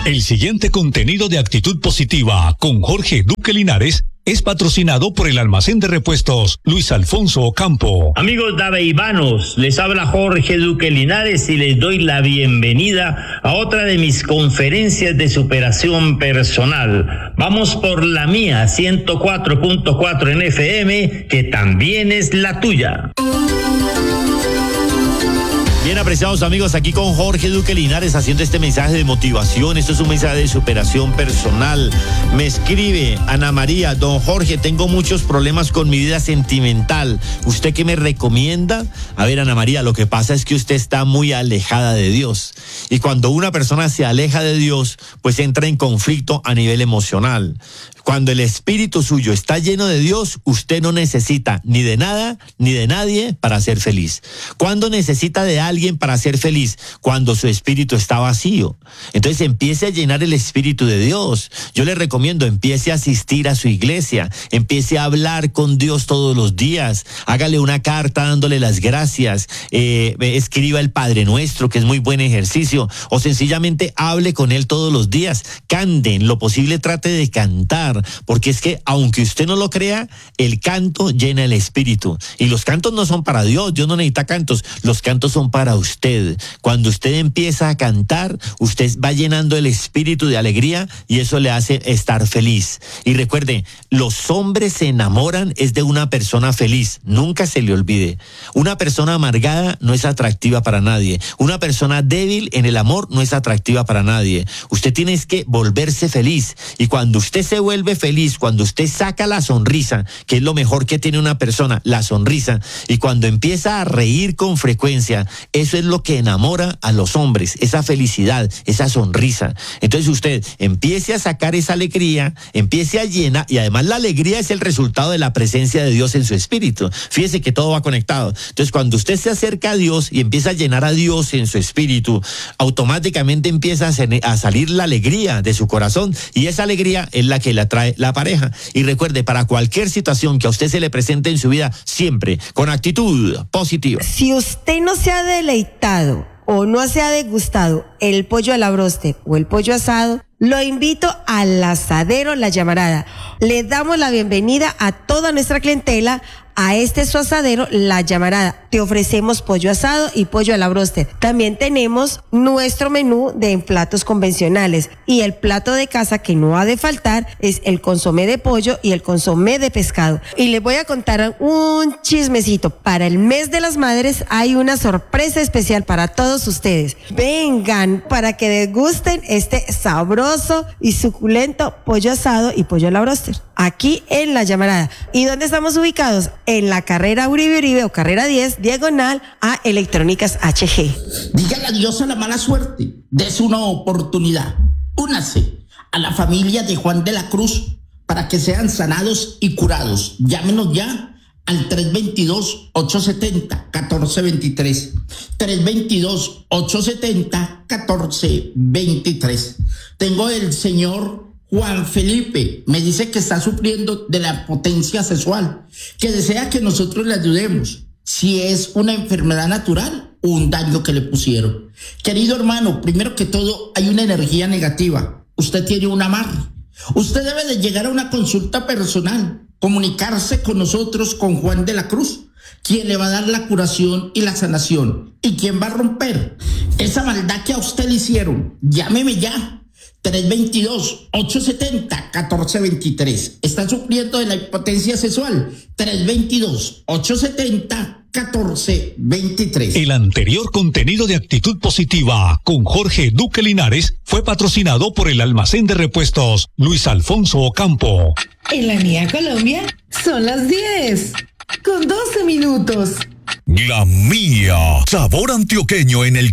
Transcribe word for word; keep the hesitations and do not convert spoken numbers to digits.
El siguiente contenido de Actitud Positiva con Jorge Duque Linares es patrocinado por el almacén de repuestos Luis Alfonso Ocampo. Amigos daveivanos, les habla Jorge Duque Linares y les doy la bienvenida a otra de mis conferencias de superación personal. Vamos por la mía, ciento cuatro punto cuatro en F M, que también es la tuya. Bien, apreciados amigos, aquí con Jorge Duque Linares haciendo este mensaje de motivación. Esto es un mensaje de superación personal. Me escribe Ana María: don Jorge, tengo muchos problemas con mi vida sentimental. ¿Usted qué me recomienda? A ver, Ana María, lo que pasa es que usted está muy alejada de Dios. Y cuando una persona se aleja de Dios, pues entra en conflicto a nivel emocional. Cuando el espíritu suyo está lleno de Dios, usted no necesita ni de nada ni de nadie para ser feliz. ¿Cuándo necesita de alguien para ser feliz? Cuando su espíritu está vacío. Entonces empiece a llenar el espíritu de Dios. Yo le recomiendo, empiece a asistir a su iglesia, empiece a hablar con Dios todos los días, hágale una carta dándole las gracias, eh, escriba el Padre Nuestro, que es muy buen ejercicio, o sencillamente hable con Él todos los días, cante, en lo posible trate de cantar. Porque es que, aunque usted no lo crea, el canto llena el espíritu. Y los cantos no son para Dios, Dios no necesita cantos, los cantos son para usted. Cuando usted empieza a cantar, usted va llenando el espíritu de alegría y eso le hace estar feliz. Y recuerde, los hombres se enamoran es de una persona feliz, nunca se le olvide. Una persona amargada no es atractiva para nadie. Una persona débil en el amor no es atractiva para nadie. Usted tiene que volverse feliz. Y cuando usted se vuelve feliz, cuando usted saca la sonrisa, que es lo mejor que tiene una persona, la sonrisa, y cuando empieza a reír con frecuencia, eso es lo que enamora a los hombres, esa felicidad, esa sonrisa. Entonces usted empiece a sacar esa alegría, empiece a llenar, y además la alegría es el resultado de la presencia de Dios en su espíritu. Fíjese que todo va conectado. Entonces cuando usted se acerca a Dios y empieza a llenar a Dios en su espíritu, automáticamente empieza a salir la alegría de su corazón, y esa alegría es la que la trae la pareja. Y recuerde, para cualquier situación que a usted se le presente en su vida, siempre con actitud positiva. Si usted no se ha deleitado o no se ha degustado el pollo a la bróster o el pollo asado, lo invito al asadero La Llamarada. Le damos la bienvenida a toda nuestra clientela a este su asadero La Llamarada. Te ofrecemos pollo asado y pollo a la bróster. También tenemos nuestro menú de platos convencionales, y el plato de casa que no ha de faltar es el consomé de pollo y el consomé de pescado. Y les voy a contar un chismecito. Para el mes de las madres hay una sorpresa especial para todos ustedes. Vengan para que degusten este sabroso y suculento pollo asado y pollo a la bróster aquí en La Llamarada. ¿Y dónde estamos ubicados? En la carrera Uribe Uribe o carrera diez, diagonal a Electrónicas H G. Dígale adiós a la mala suerte, des una oportunidad. Únase a la familia de Juan de la Cruz para que sean sanados y curados. Llámenos ya al tres dos dos, ocho siete cero, uno cuatro dos tres. tres dos dos, ocho siete cero, uno cuatro dos tres. Tengo el señor Juan Felipe, me dice que está sufriendo de la potencia sexual, que desea que nosotros le ayudemos, si es una enfermedad natural o un daño que le pusieron. Querido hermano, primero que todo hay una energía negativa, usted tiene un amarre, usted debe de llegar a una consulta personal, comunicarse con nosotros, con Juan de la Cruz, quien le va a dar la curación y la sanación, y quien va a romper esa maldad que a usted le hicieron. Llámeme ya, tres dos dos, ocho siete cero, uno cuatro dos tres. ¿Está sufriendo de la impotencia sexual? tres dos dos, ocho siete cero, uno cuatro dos tres. El anterior contenido de Actitud Positiva con Jorge Duque Linares fue patrocinado por el almacén de repuestos Luis Alfonso Ocampo. En la mía Colombia son las diez con doce minutos. La mía, sabor antioqueño en el